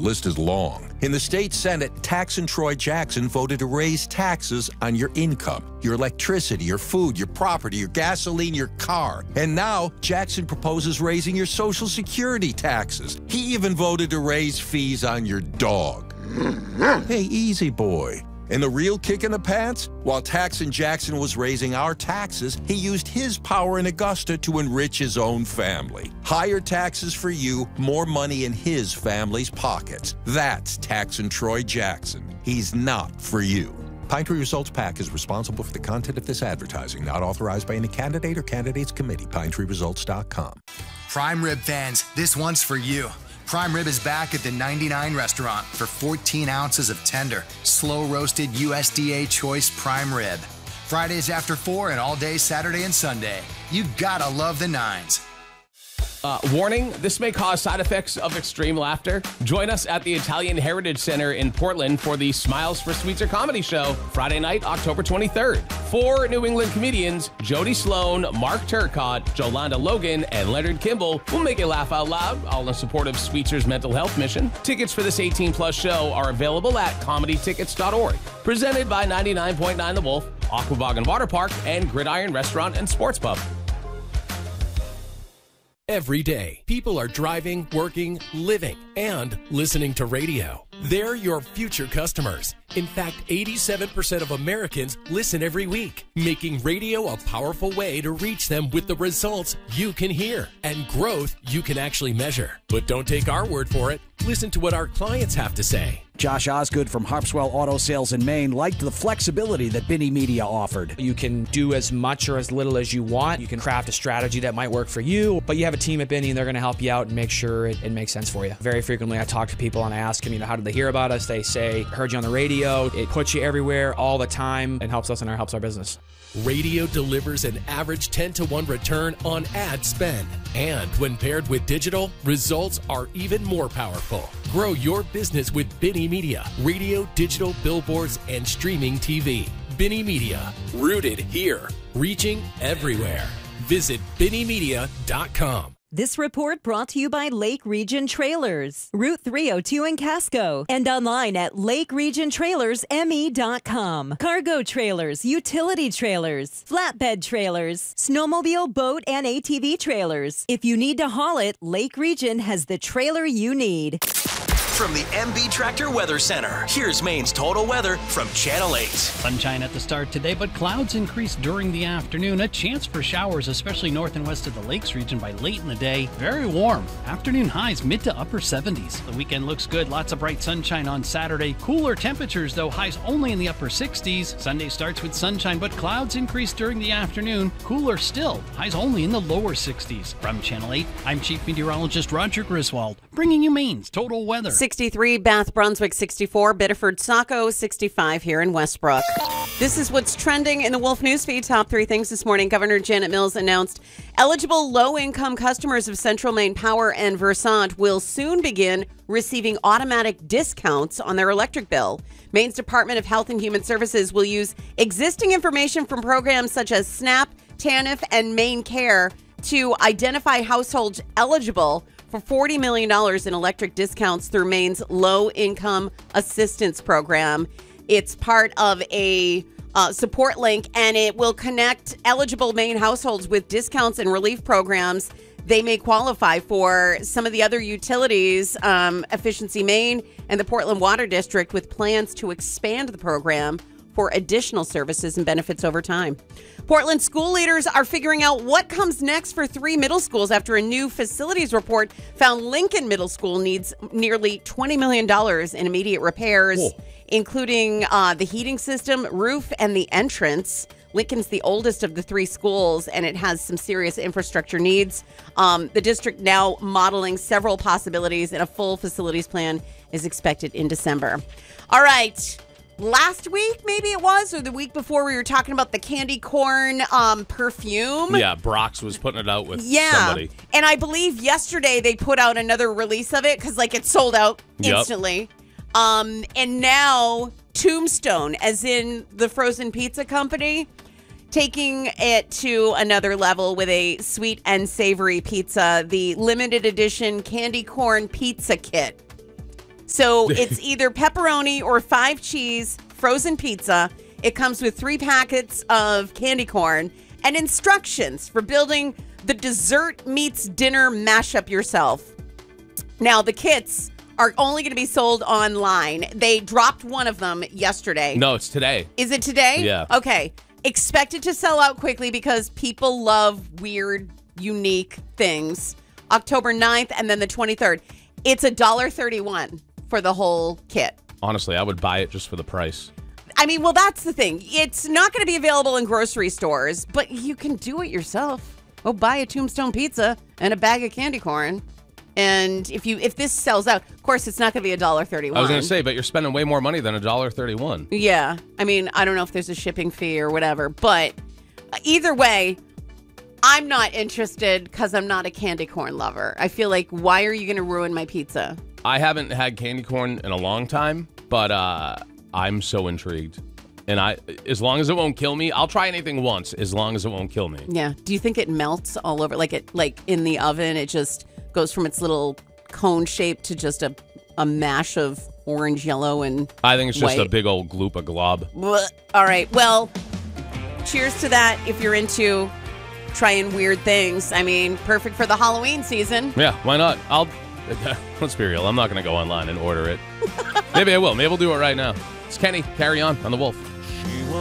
list is long. In the state Senate, Taxin' Troy Jackson voted to raise taxes on your income, your electricity, your food, your property, your gasoline, your car. And now, Jackson proposes raising your Social Security taxes. He even voted to raise fees on your dog. Hey, easy boy. And the real kick in the pants? While Taxin' Jackson was raising our taxes, he used his power in Augusta to enrich his own family. Higher taxes for you, more money in his family's pockets. That's Taxin' Troy Jackson. He's not for you. Pine Tree Results PAC is responsible for the content of this advertising, not authorized by any candidate or candidates committee. PineTreeResults.com. Prime Rib fans, this one's for you. Prime Rib is back at the 99 restaurant for 14 ounces of tender, slow-roasted USDA choice prime rib. Fridays after 4 and all day Saturday and Sunday. You gotta love the nines. Warning, this may cause side effects of extreme laughter. Join us at the Italian Heritage Center in Portland for the Smiles for Sweetser comedy show, Friday night, October 23rd. 4 New England comedians, Jody Sloan, Mark Turcott, Jolanda Logan, and Leonard Kimball, will make you laugh out loud, all in support of Sweetser's mental health mission. Tickets for this 18-plus show are available at comedytickets.org. Presented by 99.9 The Wolf, Aquabog Water Park, and Gridiron Restaurant and Sports Pub. Every day, people are driving, working, living, and listening to radio. They're your future customers. In fact, 87% of Americans listen every week, making radio a powerful way to reach them with the results you can hear and growth you can actually measure. But don't take our word for it. Listen to what our clients have to say. Josh Osgood from Harpswell Auto Sales in Maine liked the flexibility that Binney Media offered. You can do as much or as little as you want. You can craft a strategy that might work for you, but you have a team at Binney and they're going to help you out and make sure it makes sense for you. Very frequently I talk to people and I ask them, how did they hear about us? They say, heard you on the radio. It puts you everywhere all the time and helps us and helps our business. Radio delivers an average 10-to-1 return on ad spend. And when paired with digital, results are even more powerful. Grow your business with Binney Media, radio, digital, billboards, and streaming TV. Binney Media, rooted here, reaching everywhere. Visit BinneyMedia.com. This report brought to you by Lake Region Trailers, Route 302 in Casco, and online at LakeRegionTrailersME.com. Cargo trailers, utility trailers, flatbed trailers, snowmobile, boat, and ATV trailers. If you need to haul it, Lake Region has the trailer you need. From the MB Tractor Weather Center, here's Maine's total weather from Channel 8. Sunshine at the start today, but clouds increase during the afternoon. A chance for showers, especially north and west of the Lakes region by late in the day. Very warm. Afternoon highs mid to upper 70s. The weekend looks good. Lots of bright sunshine on Saturday. Cooler temperatures, though, highs only in the upper 60s. Sunday starts with sunshine, but clouds increase during the afternoon. Cooler still. Highs only in the lower 60s. From Channel 8, I'm Chief Meteorologist Roger Griswold, bringing you Maine's total weather. 63 Bath Brunswick, 64 Biddeford Saco, 65 here in Westbrook. This is what's trending in the Wolf Newsfeed. Top 3 things this morning. Governor Janet Mills announced eligible low-income customers of Central Maine Power and Versant will soon begin receiving automatic discounts on their electric bill. Maine's Department of Health and Human Services will use existing information from programs such as SNAP, TANF, and Maine Care to identify households eligible for $40 million in electric discounts through Maine's Low-Income Assistance Program. It's part of a support link, and it will connect eligible Maine households with discounts and relief programs they may qualify for. Some of the other utilities, Efficiency Maine and the Portland Water District, with plans to expand the program for additional services and benefits over time. Portland school leaders are figuring out what comes next for 3 middle schools after a new facilities report found Lincoln Middle School needs nearly $20 million in immediate repairs, including the heating system, roof, and the entrance. Lincoln's the oldest of the 3 schools, and it has some serious infrastructure needs. The district now modeling several possibilities, and a full facilities plan is expected in December. All right. Last week, maybe it was, or the week before, we were talking about the candy corn perfume. Yeah, Brock's was putting it out with somebody. And I believe yesterday they put out another release of it because, it sold out instantly. Yep. And now Tombstone, as in the frozen pizza company, taking it to another level with a sweet and savory pizza, the limited edition candy corn pizza kit. So it's either pepperoni or 5 cheese frozen pizza. It comes with 3 packets of candy corn and instructions for building the dessert meets dinner mashup yourself. Now, the kits are only going to be sold online. They dropped one of them yesterday. No, it's today. Is it today? Yeah. Okay. Expect it to sell out quickly because people love weird, unique things. October 9th and then the 23rd. It's $1.31 for the whole kit. Honestly, I would buy it just for the price. I mean, well, that's the thing. It's not going to be available in grocery stores, but you can do it yourself. Go buy a Tombstone pizza and a bag of candy corn. And if this sells out, of course, it's not going to be $1.31. I was going to say, but you're spending way more money than $1.31. Yeah. I mean, I don't know if there's a shipping fee or whatever, but either way, I'm not interested because I'm not a candy corn lover. I feel like, why are you going to ruin my pizza? I haven't had candy corn in a long time, but I'm so intrigued. And as long as it won't kill me, I'll try anything once, as long as it won't kill me. Yeah. Do you think it melts all over? Like in the oven, it just goes from its little cone shape to just a mash of orange, yellow, and I think it's just white. a big old gloop, glob. All right. Well, cheers to that if you're into trying weird things. I mean, perfect for the Halloween season. Yeah, why not? Let's be real. I'm not going to go online and order it. Maybe I will. Maybe we'll do it right now. It's Kenny. Carry on the Wolf.